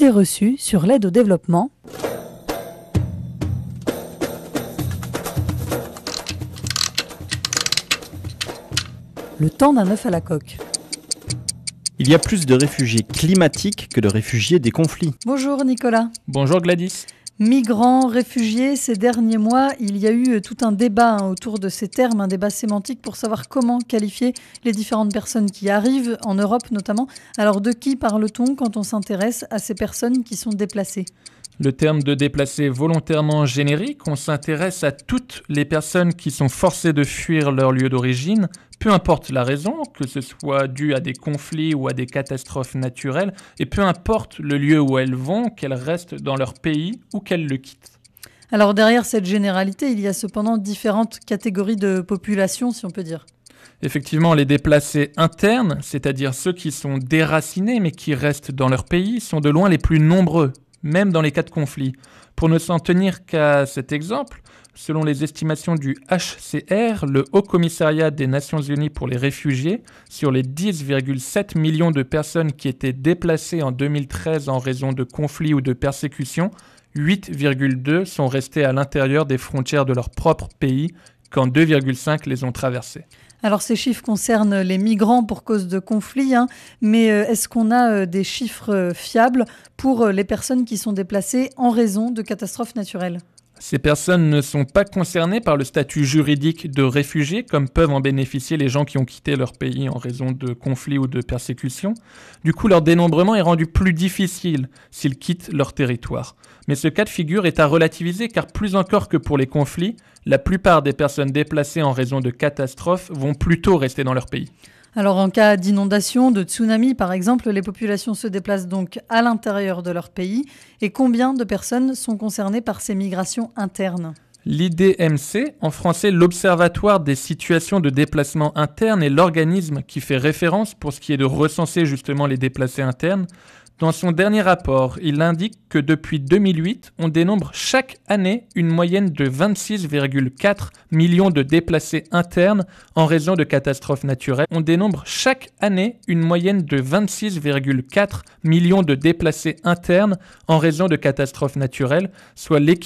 idées reçues sur l'aide au développement. Le temps d'un œuf à la coque. Il y a plus de réfugiés climatiques que de réfugiés des conflits. Bonjour Nicolas. Bonjour Gladys. Migrants, réfugiés, ces derniers mois, il y a eu tout un débat autour de ces termes, un débat sémantique pour savoir comment qualifier les différentes personnes qui arrivent, en Europe notamment. Alors de qui parle-t-on quand on s'intéresse à ces personnes qui sont déplacées ? Le terme de déplacé volontairement générique, on s'intéresse à toutes les personnes qui sont forcées de fuir leur lieu d'origine, peu importe la raison, que ce soit dû à des conflits ou à des catastrophes naturelles, et peu importe le lieu où elles vont, qu'elles restent dans leur pays ou qu'elles le quittent. Alors derrière cette généralité, il y a cependant différentes catégories de population, si on peut dire. Effectivement, les déplacés internes, c'est-à-dire ceux qui sont déracinés mais qui restent dans leur pays, sont de loin les plus nombreux, même dans les cas de conflit. Pour ne s'en tenir qu'à cet exemple, selon les estimations du HCR, le Haut Commissariat des Nations Unies pour les réfugiés, sur les 10,7 millions de personnes qui étaient déplacées en 2013 en raison de conflits ou de persécutions, 8,2 sont restés à l'intérieur des frontières de leur propre pays, quand 2,5 les ont traversés. Alors ces chiffres concernent les migrants pour cause de conflits, mais est-ce qu'on a des chiffres fiables pour les personnes qui sont déplacées en raison de catastrophes naturelles ? Ces personnes ne sont pas concernées par le statut juridique de réfugiés, comme peuvent en bénéficier les gens qui ont quitté leur pays en raison de conflits ou de persécutions. Du coup, leur dénombrement est rendu plus difficile s'ils quittent leur territoire. Mais ce cas de figure est à relativiser car plus encore que pour les conflits, la plupart des personnes déplacées en raison de catastrophes vont plutôt rester dans leur pays. Alors en cas d'inondation, de tsunami par exemple, les populations se déplacent donc à l'intérieur de leur pays. Et combien de personnes sont concernées par ces migrations internes ? L'IDMC, en français l'Observatoire des situations de déplacement interne, est l'organisme qui fait référence pour ce qui est de recenser justement les déplacés internes. Dans son dernier rapport, il indique que depuis 2008, on dénombre chaque année une moyenne de 26,4 millions de déplacés internes en raison de catastrophes naturelles. On dénombre chaque année une moyenne de 26,4 millions de déplacés internes en raison de catastrophes naturelles, soit l'équivalent